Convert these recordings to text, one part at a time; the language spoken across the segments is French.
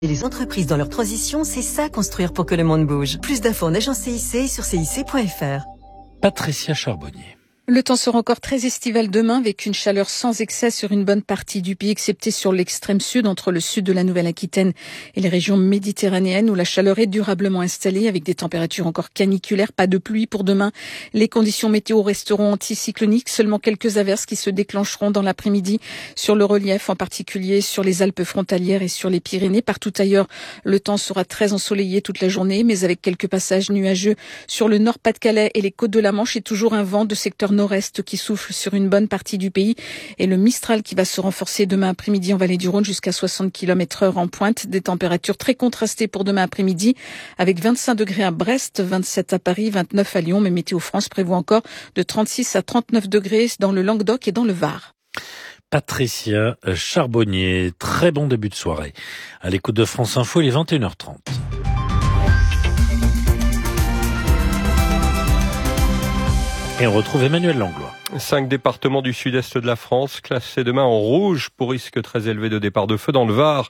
Et les entreprises dans leur transition, c'est ça construire pour que le monde bouge. Plus d'infos en agence CIC et sur cic.fr. Patricia Charbonnier. Le temps sera encore très estival demain avec une chaleur sans excès sur une bonne partie du pays, excepté sur l'extrême sud, entre le sud de la Nouvelle-Aquitaine et les régions méditerranéennes où la chaleur est durablement installée avec des températures encore caniculaires. Pas de pluie pour demain. Les conditions météo resteront anticycloniques. Seulement quelques averses qui se déclencheront dans l'après-midi sur le relief, en particulier sur les Alpes frontalières et sur les Pyrénées. Partout ailleurs, le temps sera très ensoleillé toute la journée, mais avec quelques passages nuageux sur le Nord-Pas-de-Calais et les côtes de la Manche et toujours un vent de secteur nord-est qui souffle sur une bonne partie du pays et le Mistral qui va se renforcer demain après-midi en vallée du Rhône jusqu'à 60 km/h en pointe. Des températures très contrastées pour demain après-midi avec 25 degrés à Brest, 27 à Paris, 29 à Lyon. Mais Météo France prévoit encore de 36 à 39 degrés dans le Languedoc et dans le Var. Patricia Charbonnier, très bon début de soirée. À l'écoute de France Info, il est 21h30. Et on retrouve Emmanuel Langlois. 5 départements du sud-est de la France classés demain en rouge pour risque très élevé de départ de feu. Dans le Var,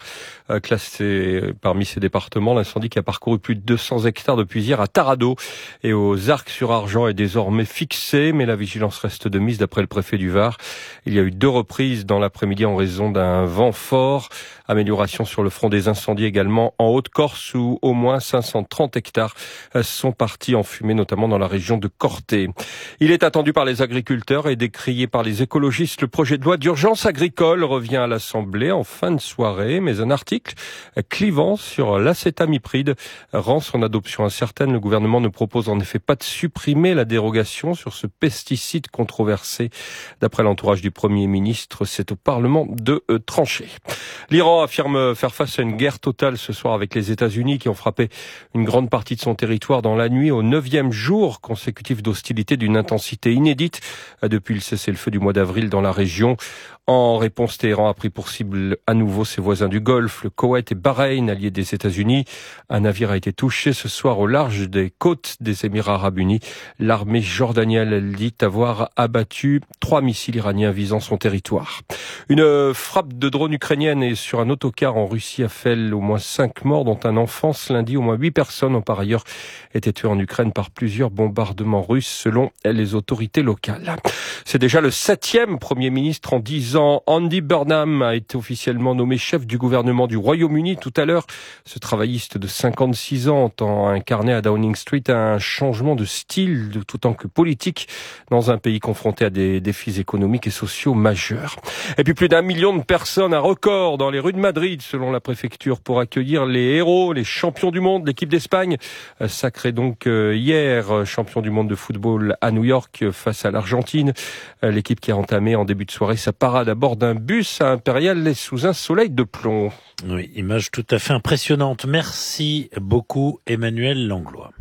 classé parmi ces départements, l'incendie qui a parcouru plus de 200 hectares depuis hier à Taradot et aux Arcs-sur-Argent est désormais fixé, mais la vigilance reste de mise d'après le préfet du Var. Il y a eu 2 reprises dans l'après-midi en raison d'un vent fort. Amélioration sur le front des incendies également en Haute-Corse où au moins 530 hectares sont partis en fumée, notamment dans la région de Corté. Il est attendu par les agriculteurs et décrié par les écologistes. Le projet de loi d'urgence agricole revient à l'Assemblée en fin de soirée, mais un article clivant sur l'acétamipride rend son adoption incertaine. Le gouvernement ne propose en effet pas de supprimer la dérogation sur ce pesticide controversé. D'après l'entourage du Premier ministre, c'est au Parlement de trancher. L'Iran affirme faire face à une guerre totale ce soir avec les États-Unis qui ont frappé une grande partie de son territoire dans la nuit au 9e jour consécutif d'hostilité d'une intensité inédite depuis le cessez-le-feu du mois d'avril dans la région. En réponse, Téhéran a pris pour cible à nouveau ses voisins du Golfe, le Koweït et Bahreïn, alliés des États-Unis. Un navire a été touché ce soir au large des côtes des Émirats arabes unis. L'armée jordanienne dit avoir abattu 3 missiles iraniens visant son territoire. Une frappe de drone ukrainienne et sur un autocar en Russie a fait au moins 5 morts, dont un enfant. Ce lundi, au moins 8 personnes ont par ailleurs été tuées en Ukraine par plusieurs bombardements russes, selon les autorités locales. C'est déjà le 7e Premier ministre en 10 ans. Andy Burnham a été officiellement nommé chef du gouvernement du Royaume-Uni tout à l'heure. Ce travailliste de 56 ans entend incarner à Downing Street un changement de style tout tant que politique dans un pays confronté à des défis économiques et sociaux majeurs. Et puis plus d'1 million de personnes, un record dans les rues de Madrid selon la préfecture pour accueillir les héros, les champions du monde, l'équipe d'Espagne. Sacré donc hier champion du monde de football à New York face à l'Argentine. L'équipe qui a entamé en début de soirée sa parade à bord d'un bus à Impérial et sous un soleil de plomb. Oui, image tout à fait impressionnante. Merci beaucoup Emmanuel Langlois.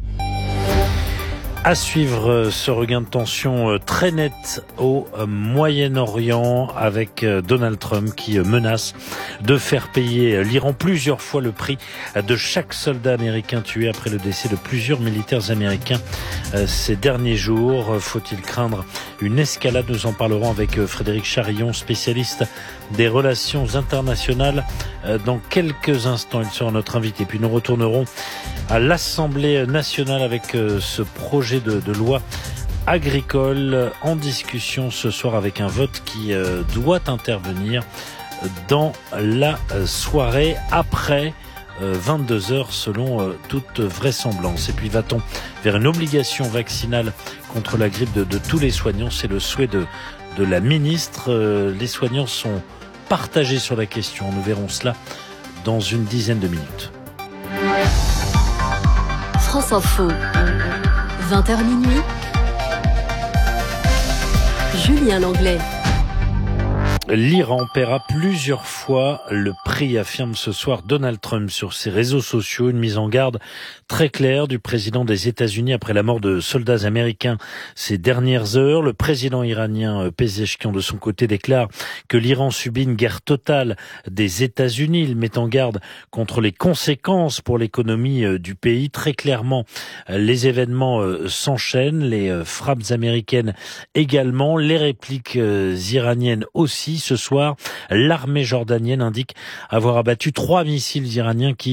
À suivre ce regain de tension très net au Moyen-Orient avec Donald Trump qui menace de faire payer l'Iran plusieurs fois le prix de chaque soldat américain tué après le décès de plusieurs militaires américains ces derniers jours. Faut-il craindre une escalade? Nous en parlerons avec Frédéric Charillon, spécialiste des relations internationales. Dans quelques instants, il sera notre invité. Puis nous retournerons à l'Assemblée nationale avec ce projet de loi agricole en discussion ce soir avec un vote qui doit intervenir dans la soirée après 22h selon toute vraisemblance. Et puis va-t-on vers une obligation vaccinale contre la grippe de tous les soignants? C'est le souhait de la ministre. Les soignants sont partagés sur la question. Nous verrons cela dans une dizaine de minutes. France Info, 20h minuit, Julien Langlais. L'Iran paiera plusieurs fois le prix, affirme ce soir Donald Trump sur ses réseaux sociaux. Une mise en garde très claire du président des États-Unis après la mort de soldats américains ces dernières heures. Le président iranien Pezeshkian, de son côté, déclare que l'Iran subit une guerre totale des États-Unis. Il met en garde contre les conséquences pour l'économie du pays. Très clairement, les événements s'enchaînent, les frappes américaines également, les répliques iraniennes aussi. Ce soir, l'armée jordanienne indique avoir abattu 3 missiles iraniens qui